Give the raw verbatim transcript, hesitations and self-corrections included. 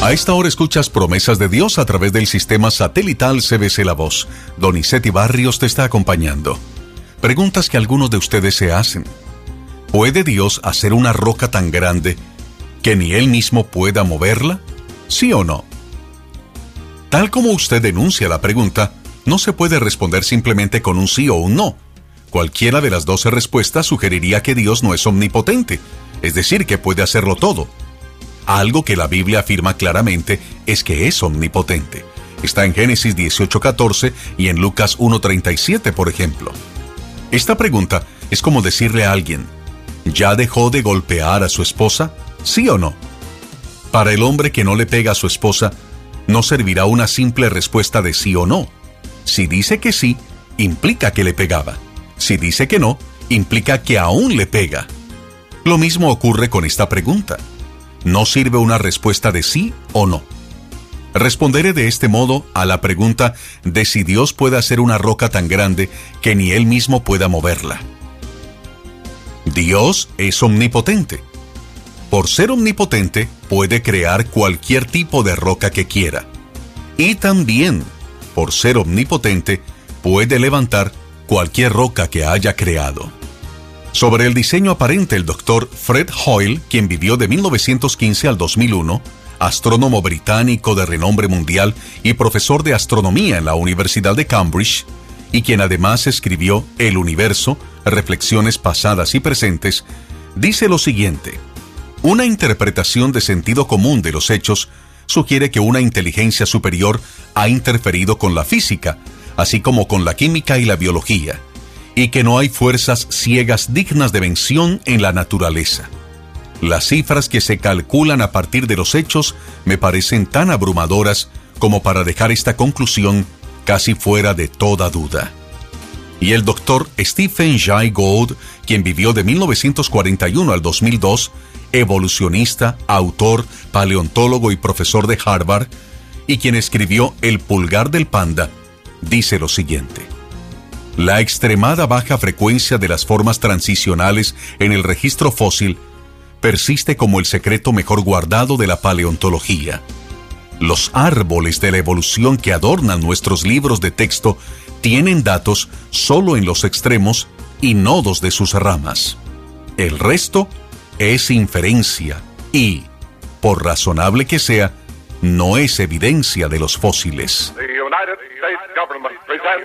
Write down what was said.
A esta hora escuchas Promesas de Dios a través del sistema satelital C B C La Voz. Donizetti Barrios te está acompañando. Preguntas que algunos de ustedes se hacen. ¿Puede Dios hacer una roca tan grande que ni Él mismo pueda moverla? ¿Sí o no? Tal como usted denuncia la pregunta, no se puede responder simplemente con un sí o un no. Cualquiera de las doce respuestas sugeriría que Dios no es omnipotente, es decir, que puede hacerlo todo. Algo que la Biblia afirma claramente es que es omnipotente. Está en Génesis dieciocho catorce y en Lucas uno treinta y siete, por ejemplo. Esta pregunta es como decirle a alguien, ¿ya dejó de golpear a su esposa? ¿Sí o no? Para el hombre que no le pega a su esposa, no servirá una simple respuesta de sí o no. Si dice que sí, implica que le pegaba. Si dice que no, implica que aún le pega. Lo mismo ocurre con esta pregunta. No sirve una respuesta de sí o no. Responderé de este modo a la pregunta de si Dios puede hacer una roca tan grande que ni Él mismo pueda moverla. Dios es omnipotente. Por ser omnipotente, puede crear cualquier tipo de roca que quiera. Y también, por ser omnipotente, puede levantar cualquier roca que haya creado. Sobre el diseño aparente, el doctor Fred Hoyle, quien vivió de mil novecientos quince al dos mil uno, astrónomo británico de renombre mundial y profesor de astronomía en la Universidad de Cambridge, y quien además escribió El Universo, Reflexiones Pasadas y Presentes, dice lo siguiente: una interpretación de sentido común de los hechos sugiere que una inteligencia superior ha interferido con la física, así como con la química y la biología, y que no hay fuerzas ciegas dignas de mención en la naturaleza. Las cifras que se calculan a partir de los hechos me parecen tan abrumadoras como para dejar esta conclusión casi fuera de toda duda. Y el doctor Stephen Jay Gould, quien vivió de mil novecientos cuarenta y uno al dos mil dos, evolucionista, autor, paleontólogo y profesor de Harvard, y quien escribió El pulgar del panda, dice lo siguiente: la extremada baja frecuencia de las formas transicionales en el registro fósil persiste como el secreto mejor guardado de la paleontología. Los árboles de la evolución que adornan nuestros libros de texto tienen datos solo en los extremos y nodos de sus ramas. El resto es inferencia y, por razonable que sea, no es evidencia de los fósiles. The United States government presents